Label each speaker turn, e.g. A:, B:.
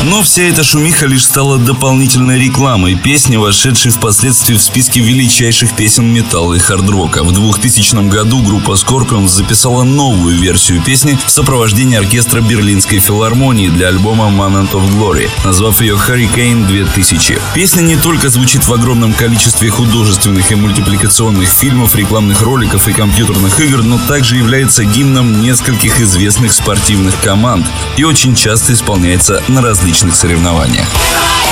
A: Но вся эта шумиха лишь стала дополнительной рекламой песни, вошедшей впоследствии в списки величайших песен металла и хард-рока. В 2000 году группа Scorpions записала новую версию песни в сопровождении оркестра Берлинской филармонии для альбома Moment of Glory, назвав ее Hurricane 2000. Песня не только звучит в огромном количестве художественных и мультипликационных фильмов, рекламных роликов и компьютерных игр, но также является гимном нескольких известных спортивных команд и очень часто исполняется на различных соревнованиях.